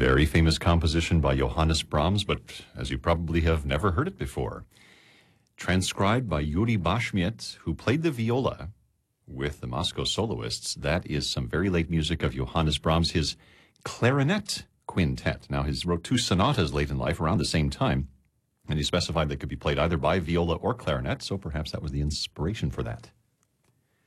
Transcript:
Very famous composition by Johannes Brahms, but as you probably have never heard it before. Transcribed by Yuri Bashmiet, who played the viola with the Moscow soloists. That is some very late music of Johannes Brahms, his clarinet quintet. Now, he wrote two sonatas late in life around the same time, and he specified they could be played either by viola or clarinet, so perhaps that was the inspiration for that.